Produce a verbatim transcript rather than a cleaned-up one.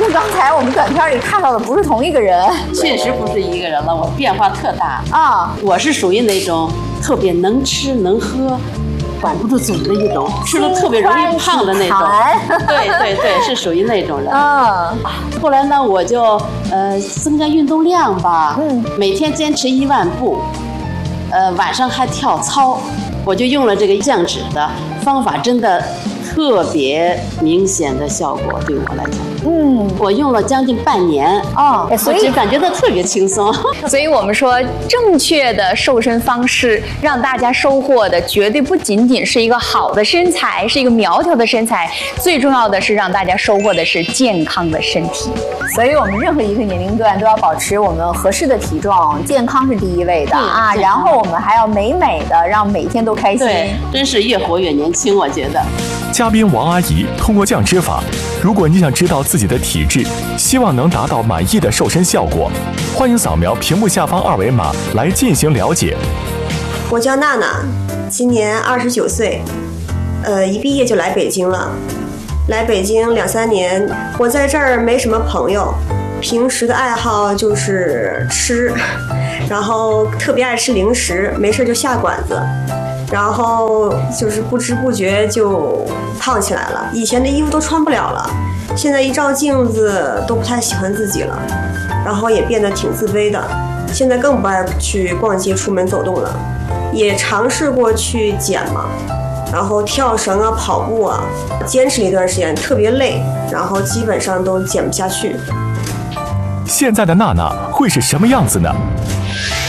刚才我们短片里看到的不是同一个人， 确实不是一个人了，我变化特大啊！ 我是属于那种特别能吃能喝，管不住嘴的一种，吃了特别容易胖的那种。对对对，是属于那种人。 嗯。 后来呢，我就呃增加运动量吧，嗯，每天坚持一万步，呃晚上还跳操，我就用了这个降脂的方法，真的特别明显的效果，对我来讲。嗯，我用了将近半年哦，所以感觉到特别轻松。 所以我们说，正确的瘦身方式，让大家收获的绝对不仅仅是一个好的身材，是一个苗条的身材，最重要的是让大家收获的是健康的身体。 所以我们任何一个年龄段都要保持我们合适的体重，健康是第一位的啊。然后我们还要美美的，让每天都开心。 对，真是越活越年轻，我觉得。 嘉宾王阿姨通过降脂法，如果你想知道自己的体质，希望能达到满意的瘦身效果，欢迎扫描屏幕下方二维码来进行了解。 我叫娜娜，今年二十九岁，呃，一毕业就来北京了。来北京两三年，我在这儿没什么朋友，平时的爱好就是吃，然后特别爱吃零食，没事就下馆子。然后就是不知不觉就胖起来了，以前的衣服都穿不了了，现在一照镜子都不太喜欢自己了，然后也变得挺自卑的，现在更不爱去逛街出门走动了，也尝试过去减嘛，然后跳绳啊跑步啊，坚持了一段时间特别累，然后基本上都减不下去。 现在的娜娜会是什么样子呢？